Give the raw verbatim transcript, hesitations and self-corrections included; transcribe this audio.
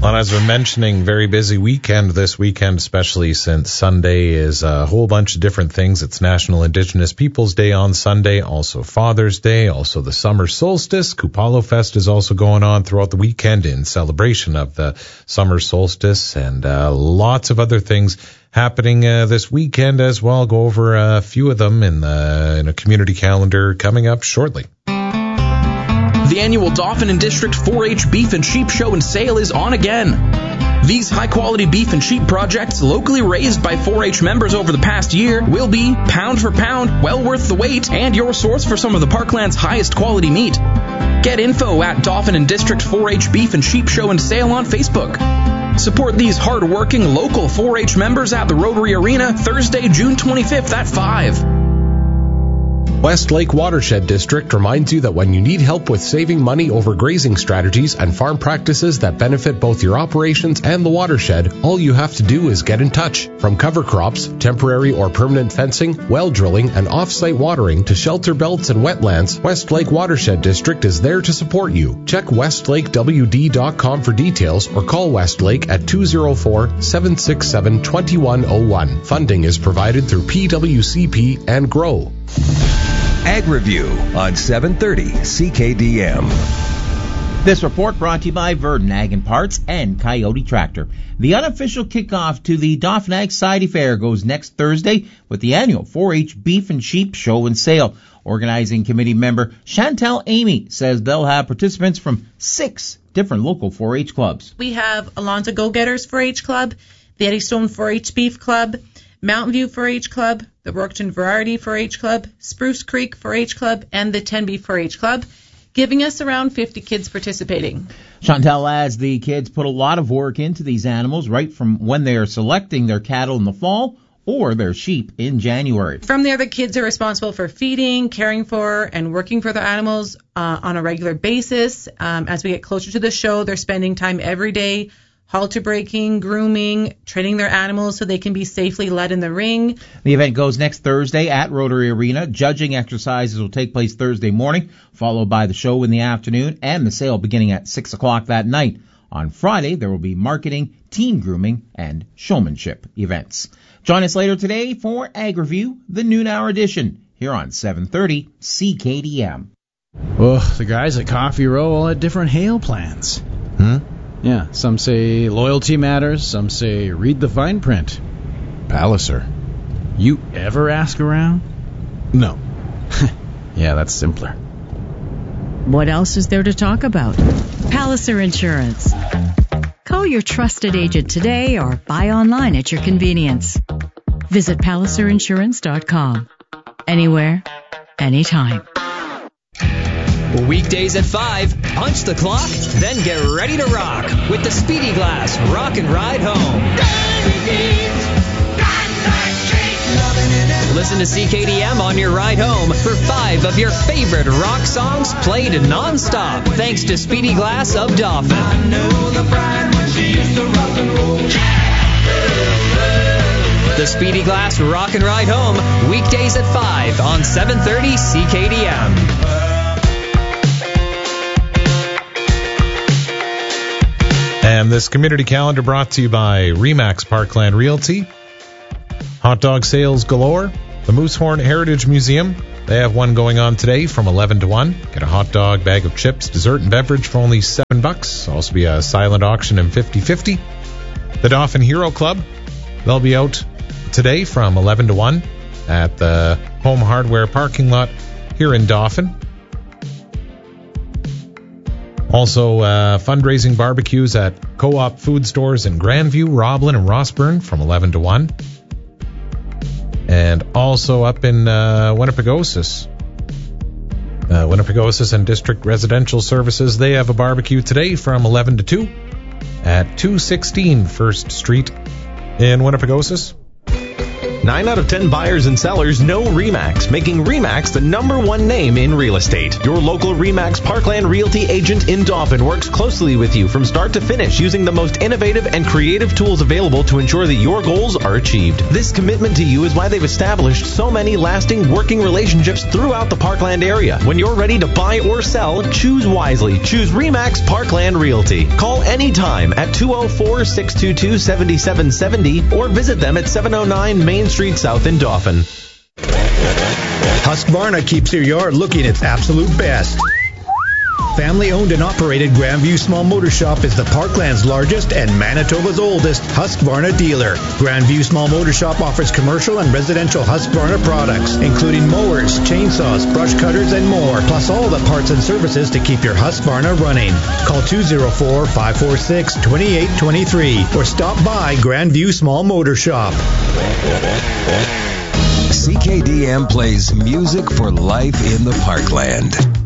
Well, as we're mentioning, very busy weekend this weekend, especially since Sunday is a whole bunch of different things. It's National Indigenous Peoples Day on Sunday, also Father's Day, also the summer solstice. Kupalo Fest is also going on throughout the weekend in celebration of the summer solstice, and uh, lots of other things happening uh, this weekend as well. I'll go over a few of them in, the, in a community calendar coming up shortly. The annual Dauphin and District four H Beef and Sheep Show and Sale is on again. These high-quality beef and sheep projects, locally raised by four H members over the past year, will be, pound for pound, well worth the wait, and your source for some of the Parkland's highest quality meat. Get info at Dauphin and District four H Beef and Sheep Show and Sale on Facebook. Support these hard-working local four H members at the Rotary Arena Thursday, June twenty-fifth at five. Westlake Watershed District reminds you that when you need help with saving money over grazing strategies and farm practices that benefit both your operations and the watershed, all you have to do is get in touch. From cover crops, temporary or permanent fencing, well drilling, and off-site watering to shelter belts and wetlands, Westlake Watershed District is there to support you. Check westlake w d dot com for details or call Westlake at two oh four, seven six seven, two one oh one. Funding is provided through P W C P and GROW. Ag Review on seven thirty C K D M. This report brought to you by Verdun Ag and Parts and Coyote Tractor. The unofficial kickoff to the Dauphin Ag Society Fair goes next Thursday with the annual four H Beef and Sheep Show and Sale. Organizing committee member Chantel Amy says they'll have participants from six different local four H clubs. We have Alonzo Go-Getters four H Club, the Eddystone four H Beef Club, Mountain View four H Club, the Rourketon Variety four H Club, Spruce Creek four H Club, and the Tenby four H Club, giving us around fifty kids participating. Chantel adds the kids put a lot of work into these animals right from when they are selecting their cattle in the fall or their sheep in January. From there, the kids are responsible for feeding, caring for, and working for their animals uh, on a regular basis. Um, as we get closer to the show, they're spending time every day halter breaking, grooming, training their animals so they can be safely led in the ring. The event goes next Thursday at Rotary Arena. Judging exercises will take place Thursday morning, followed by the show in the afternoon and the sale beginning at six o'clock that night. On Friday, there will be marketing, team grooming, and showmanship events. Join us later today for Ag Review, the noon hour edition, here on seven thirty C K D M. Well, the guys at Coffee Row all had different hail plans. Hmm? Yeah, some say loyalty matters, some say read the fine print. Palliser, you ever ask around? No. Yeah, that's simpler. What else is there to talk about? Palliser Insurance. Call your trusted agent today or buy online at your convenience. Visit palliser insurance dot com. Anywhere, anytime. Weekdays at five, punch the clock, then get ready to rock with the Speedy Glass Rock and Ride Home. Listen to C K D M on your ride home for five of your favorite rock songs played non-stop, thanks to Speedy Glass of Dauphin. I know the bride when she used to rock and roll. The Speedy Glass Rock and Ride Home, weekdays at five on seven thirty C K D M. And this community calendar brought to you by Remax Parkland Realty. Hot dog sales galore. The Moosehorn Heritage Museum. They have one going on today from eleven to one. Get a hot dog, bag of chips, dessert, and beverage for only seven bucks. Also be a silent auction and fifty fifty. The Dauphin Hero Club. They'll be out today from eleven to one at the Home Hardware parking lot here in Dauphin. Also, uh, fundraising barbecues at Co-op food stores in Grandview, Roblin, and Rossburn from eleven to one. And also up in uh, Winnipegosis. Uh, Winnipegosis and District Residential Services, they have a barbecue today from eleven to two at two sixteen First Street in Winnipegosis. Nine out of ten buyers and sellers know RE/MAX, making RE/MAX the number one name in real estate. Your local RE/MAX Parkland Realty agent in Dauphin works closely with you from start to finish using the most innovative and creative tools available to ensure that your goals are achieved. This commitment to you is why they've established so many lasting working relationships throughout the Parkland area. When you're ready to buy or sell, choose wisely. Choose RE/MAX Parkland Realty. Call anytime at two oh four, six two two, seven seven seven oh or visit them at seven oh nine Main Street South in Dauphin. Husqvarna keeps your yard looking its absolute best. Family owned and operated Grandview Small Motor Shop is the Parkland's largest and Manitoba's oldest Husqvarna dealer. Grandview Small Motor Shop offers commercial and residential Husqvarna products, including mowers, chainsaws, brush cutters, and more, plus all the parts and services to keep your Husqvarna running. Call two oh four, five four six, two eight two three or stop by Grandview Small Motor Shop. C K D M plays music for life in the Parkland.